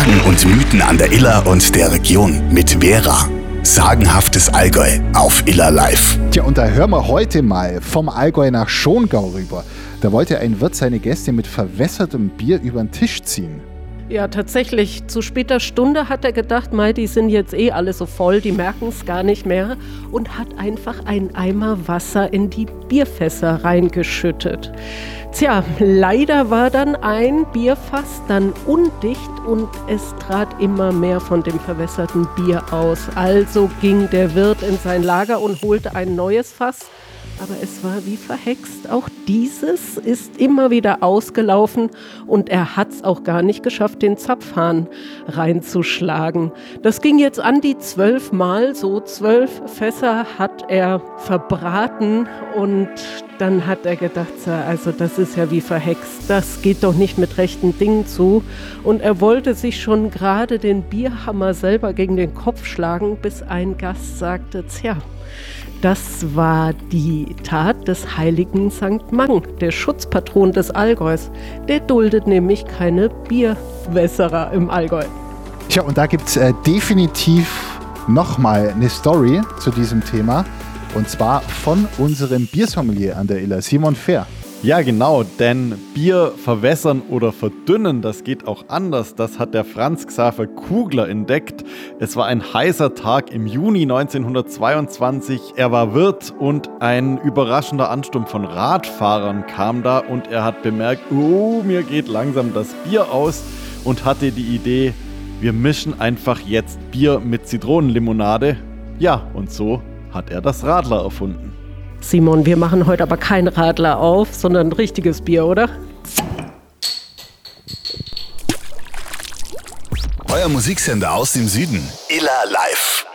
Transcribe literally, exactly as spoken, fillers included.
Sagen und Mythen an der Iller und der Region mit Vera. Sagenhaftes Allgäu auf Iller Live. Tja, und da hören wir heute mal vom Allgäu nach Schongau rüber. Da wollte ein Wirt seine Gäste mit verwässertem Bier über den Tisch ziehen. Ja, tatsächlich. Zu später Stunde hat er gedacht, mei, die sind jetzt eh alle so voll, die merken es gar nicht mehr, und hat einfach einen Eimer Wasser in die Bierfässer reingeschüttet. Tja, leider war dann ein Bierfass dann undicht und es trat immer mehr von dem verwässerten Bier aus. Also ging der Wirt in sein Lager und holte ein neues Fass. Aber es war wie verhext. Auch dieses ist immer wieder ausgelaufen und er hat es auch gar nicht geschafft, den Zapfhahn reinzuschlagen. Das ging jetzt an die zwölf Mal, so zwölf Fässer hat er verbraten und dann hat er gedacht, also das ist ja wie verhext, das geht doch nicht mit rechten Dingen zu. Und er wollte sich schon gerade den Bierhammer selber gegen den Kopf schlagen, bis ein Gast sagte, tja, das war die Tat des heiligen Sankt Mang, der Schutzpatron des Allgäus. Der duldet nämlich keine Bierwässerer im Allgäu. Tja, und da gibt es äh, definitiv nochmal eine Story zu diesem Thema. Und zwar von unserem Biersommelier an der Iller, Simon Fehr. Ja, genau, denn Bier verwässern oder verdünnen, das geht auch anders. Das hat der Franz Xaver Kugler entdeckt. Es war ein heißer Tag im Juni neunzehnhundertzweiundzwanzig. Er war Wirt und ein überraschender Ansturm von Radfahrern kam da und er hat bemerkt, oh, mir geht langsam das Bier aus und hatte die Idee, wir mischen einfach jetzt Bier mit Zitronenlimonade. Ja, und so hat er das Radler erfunden. Simon, wir machen heute aber kein Radler auf, sondern ein richtiges Bier, oder? Euer Musiksender aus dem Süden. Iller Live.